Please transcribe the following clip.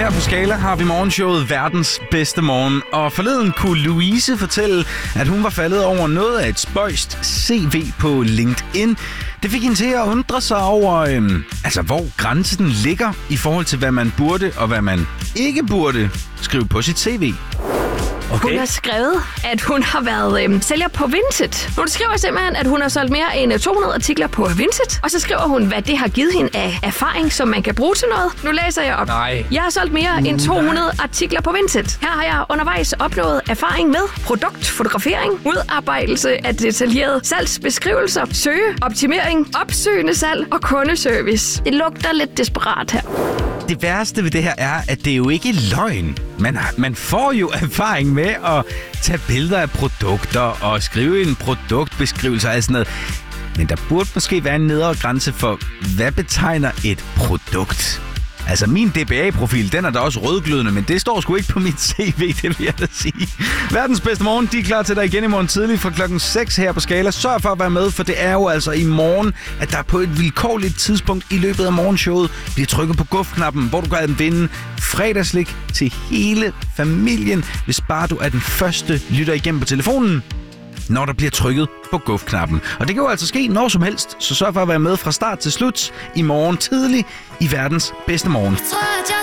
Her på Skala har vi morgenshowet Verdens Bedste Morgen. Og forleden kunne Louise fortælle, at hun var faldet over noget af et spøjst CV på LinkedIn. Det fik hende til at undre sig over, hvor grænsen ligger i forhold til, hvad man burde og hvad man ikke burde skrive på sit CV. Okay. Hun har skrevet, at hun har været sælger på Vinted. Hun skriver simpelthen, at hun har solgt mere end 200 artikler på Vinted. Og så skriver hun, hvad det har givet hende af erfaring, som man kan bruge til noget. Nu læser jeg op. Nej. Jeg har solgt mere end 200 artikler på Vinted. Her har jeg undervejs opnået erfaring med produktfotografering, udarbejdelse af detaljerede salgsbeskrivelser, søgeoptimering, opsøgende salg og kundeservice. Det lugter lidt desperat her. Det værste ved det her er, at det er jo ikke løgn. Man får jo erfaring med at tage billeder af produkter og skrive en produktbeskrivelse og sådan noget. Men der burde måske være en nedre grænse for, hvad betegner et produkt? Altså, min DBA-profil, den er da også rødglødende, men det står sgu ikke på mit CV, det vil jeg da sige. Verdens Bedste Morgen, de er klar til dig igen i morgen tidlig fra klokken 6 her på Skala. Sørg for at være med, for det er jo altså i morgen, at der på et vilkårligt tidspunkt i løbet af morgenshowet bliver trykket på guf-knappen, hvor du kan vinde fredagslik til hele familien, hvis bare du er den første lytter igennem på telefonen, når der bliver trykket på guf-knappen. Og det kan jo altså ske når som helst, så sørg for at være med fra start til slut i morgen tidlig i Verdens Bedste Morgen.